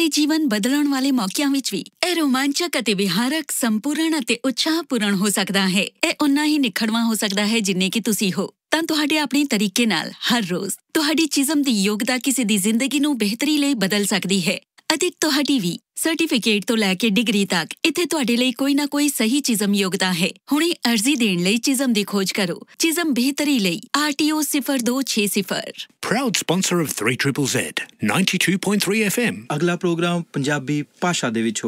ਅਤੇ ਜੀਵਨ ਬਦਲਣ ਵਾਲੇ ਮੌਕਿਆਂ ਵਿੱਚ ਵੀ ਇਹ ਰੋਮਾਂਚਕ ਅਤੇ ਵਿਹਾਰਕ, ਸੰਪੂਰਨ ਅਤੇ ਉਤਸ਼ਾਹਪੂਰਨ ਹੋ ਸਕਦਾ ਹੈ। ਇਹ ਉਨਾ ਹੀ ਨਿਖੜਵਾਂ ਹੋ ਸਕਦਾ ਹੈ ਜਿੰਨੇ ਕਿ ਤੁਸੀਂ ਹੋ। ਤਾਂ ਤੁਹਾਡੇ ਆਪਣੇ ਤਰੀਕੇ ਨਾਲ ਹਰ ਰੋਜ਼ ਤੁਹਾਡੀ ਚਿਜ਼ਮ ਦੀ ਯੋਗਤਾ ਕਿਸੇ ਦੀ ਜ਼ਿੰਦਗੀ ਨੂੰ ਬਿਹਤਰੀ ਲਈ ਬਦਲ ਸਕਦੀ ਹੈ। ਅਤੇ ਤੁਹਾਡੀ ਵੀ ਸਰਟੀਫਿਕੇਟ ਤੋਂ ਲੈ ਕੇ ਡਿਗਰੀ ਤੱਕ ਇੱਥੇ ਤੁਹਾਡੇ ਲਈ ਕੋਈ ਨਾ ਕੋਈ ਸਹੀ ਚਿਜ਼ਮ ਯੋਗਤਾ ਹੈ। ਹੁਣੇ ਅਰਜ਼ੀ ਦੇਣ ਲਈ ਚਿਜ਼ਮ ਦੀ ਖੋਜ ਕਰੋ। ਚਿਜ਼ਮ ਬਿਹਤਰੀ ਲਈ RTO 0260। Proud sponsor of 3ZZZ 92.3 FM। ਅਗਲਾ ਪ੍ਰੋਗਰਾਮ ਪੰਜਾਬੀ ਭਾਸ਼ਾ ਦੇ ਵਿੱਚ